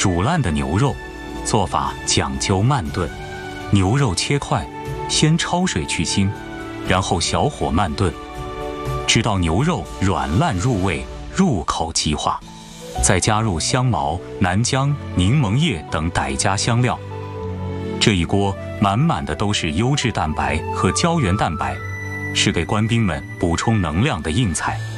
煮烂的牛肉，做法讲究慢炖。牛肉切块，先焯水去腥，然后小火慢炖，直到牛肉软烂入味，入口即化。再加入香茅、南姜、柠檬叶等傣家香料。这一锅满满的都是优质蛋白和胶原蛋白，是给官兵们补充能量的硬菜。